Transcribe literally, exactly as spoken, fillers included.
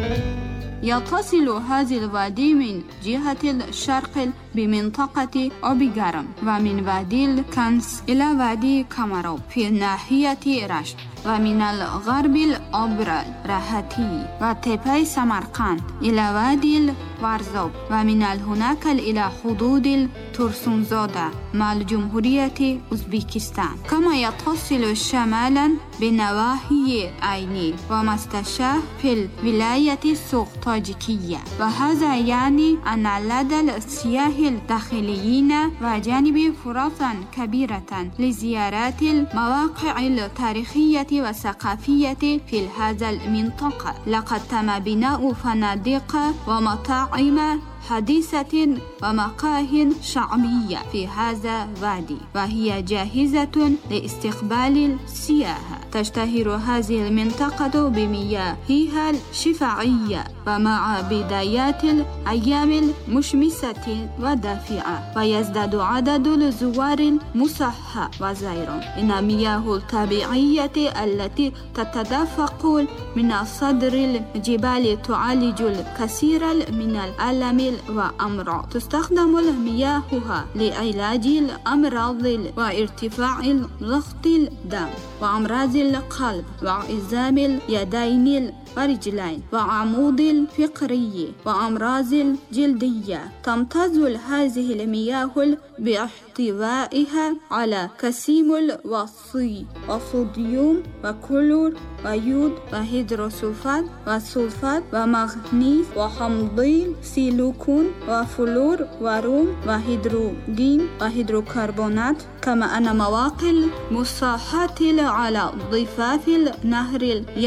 يتصل هذا الوادي من جهة الشرق بمنطقة أوبيغارم، ومن وادي الكنس إلى وادي كاماروب في ناحية رشت، ومن الغرب الأبرد راحتي وتبي سمرقند إلى وادي الورزوب، ومن هناك إلى حدود ترسونزاده مع الجمهورية أوزبكستان. كما يتصل شمالا بنواحي عيني ومستشاه في الولاية السوق-تاجيكية، وهذا يعني أن لدى السياح الداخليين وجانب فرصا كبيرة لزيارة المواقع التاريخية والثقافية في هذا المنطقة. لقد تم بناء فنادق ومطاعم حديثة ومقاهٍ شعبية في هذا الوادي، وهي جاهزة لاستقبال السياح. تشتهر هذه المنطقة بمياهها الشفافية ومع بدايات الأيام المشمسة ودافئة، ويزداد عدد الزوار المصحة وزيرا. إن المياه الطبيعية التي تتدفق من صدر الجبال تعالج الكثير من الألم وأمراض. تستخدم مياهها لعلاج الأمراض وارتفاع ضغط الدم وأمراض القلب وعظام اليدين والرجلين وعمود الفقري وأمراض الجلدية. تمتاز هذه المياه باحتوائها على كسيم الوصي وصوديوم وكلور ويود وهيدروسلفات وسلفات ومغنيز وحمضين سيليكون وفلور وروم وهيدروجين وهيدروكربونات. كما أن مواقع المصحات على ضفاف النهر